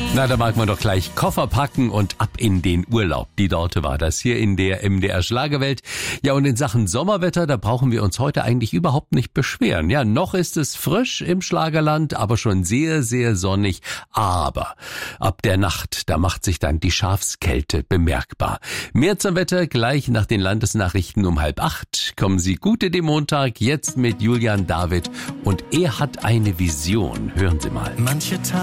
Na, da mag man doch gleich Koffer packen und ab in den Urlaub. Die Dorte war das hier in der MDR Schlagerwelt. Ja, und in Sachen Sommerwetter, da brauchen wir uns heute eigentlich überhaupt nicht beschweren. Ja, noch ist es frisch im Schlagerland, aber schon sehr, sehr sonnig. Aber ab der Nacht, da macht sich dann die Schafskälte bemerkbar. Mehr zum Wetter gleich nach den Landesnachrichten um 7:30. Kommen Sie gut in den Montag, jetzt mit Julian David. Und er hat eine Vision. Hören Sie mal.